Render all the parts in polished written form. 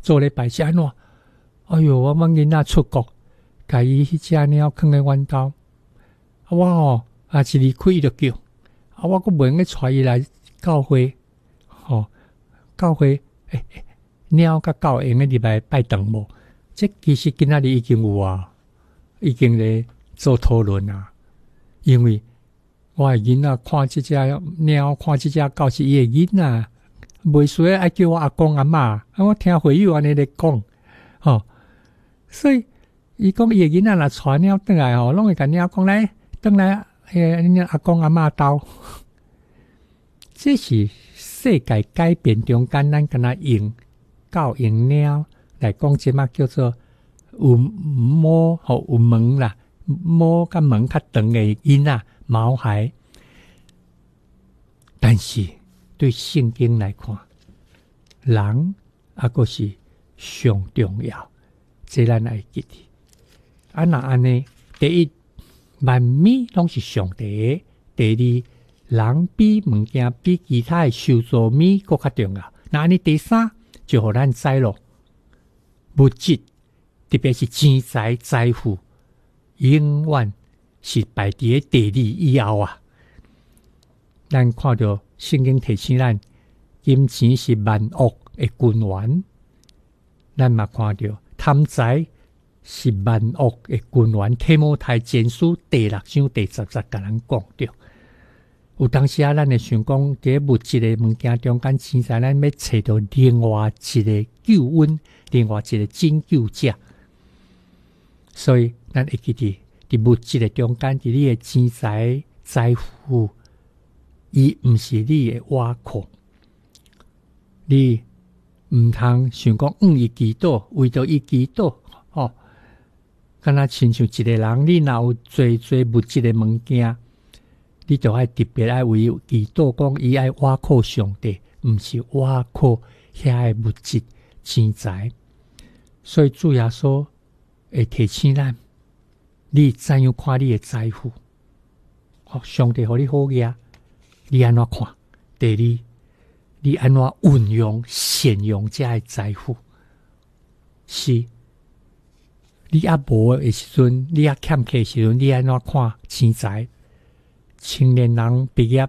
做礼拜是安怎？哎哟，我囡仔出国，甲伊迄只猫放在阮兜，我也是离开伊就叫，我阁袂用去带伊来教会，教会猫甲狗用个入来拜堂无？这其实今仔日已经有啊，已经咧做讨论啊。因为我的囡仔看这只猫，看这只狗是伊的囡仔，袂需要爱叫我阿公阿嬷。我听会友安尼咧讲，所以伊讲伊的囡仔若带猫转来拢会甲猫讲来转来，阿公阿嬷兜。这是世界改变中间，咱敢若用狗用猫来讲，即马叫做有毛有门啦，毛甲门较长的囡仔毛孩。但是对圣经来看，人还阁是上重要，这咱爱记得。若安尼，第一，万物拢是上帝的；第二，人比物件比其他的受造物更较重要。那安尼第三，就互咱知咯，物质特别是钱财财富，永远是排伫第二以后啊。咱看到圣经提醒咱，金钱是万恶的根源。咱嘛看到贪财是万恶的根源。提摩太前书第6章第10节甲咱讲着。有当时咱会想讲，伫物质的物件中间，钱财咱要找到另外一个救恩，另外一个拯救者。所以咱会记得，伫物质的中间，伫你的钱财财富，伊毋是你的倚靠。你毋通想讲伊祈祷，为着伊祈祷，敢若亲像一个人，你若有侪物质的物件，你就爱特别爱为祈祷，讲伊爱倚靠上帝，毋是倚靠遐的物质钱财。所以主耶稣会提醒咱，你怎样看你的财富？上帝互你好嘢，你安怎看？第二，你安怎运用善用这的财富？是你也无的时阵，你也欠缺的时阵，你安怎看钱财？青年人毕业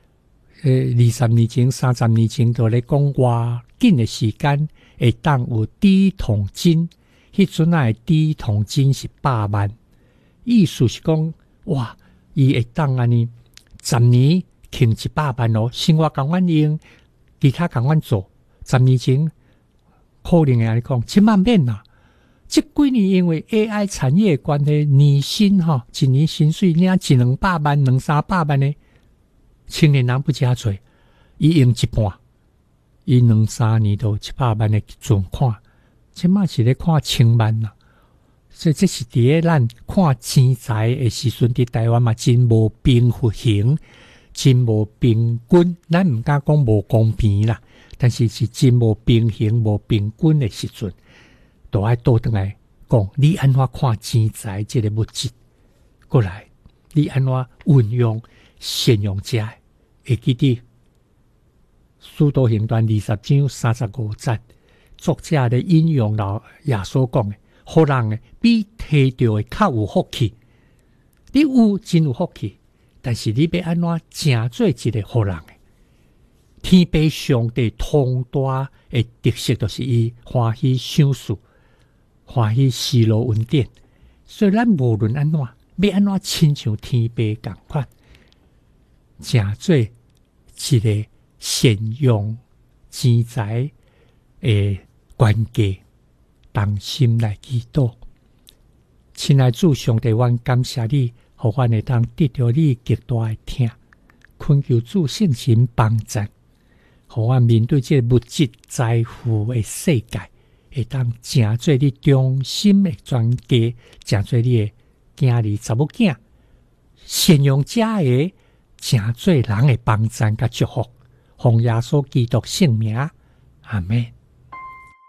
20年前、30年前，就咧讲偌紧的时间会当有第一桶金。迄阵的第一桶金是100万，意思是讲，哇，伊会当安尼10年挣100万咯，生活共阮用，其他共阮做。10年前可能会安尼讲，即满免啦。这几年因为 AI 产业的关系，年薪一年薪水领100-200万、200-300万呢，青年人不加多，伊用一半，伊2-3年都100万的存款，即马是咧看1000万啦。所以这是伫咧咱看钱财的时阵，伫台湾嘛真无平衡，真无平均。咱毋敢讲无公平啦，但是是真无平衡、无平均的时阵。都爱倒转来讲，你安怎看钱财这个物质？过来，你安怎运用善用者？会记得《使徒行传》20章35节，作者咧引用老耶稣讲的，好人的比摕到的较有福气。你有真有福气，但是你要安怎成做一个好人的？天父上帝通大的特色，就是伊欢喜赏赐。欢喜喜乐恩典，所以咱无论安怎，要安怎亲像天父共款，成做一个善用钱财的关键，同心来祈祷。亲爱主上帝，阮感谢你，互阮会当得到你极大的疼，恳求主圣神帮助，互阮面对这物质财富的世界。会当成做你忠心的专家，成做你的囝儿查某囝，善用者的成做人的帮助甲祝福，奉耶稣基督圣名，阿们。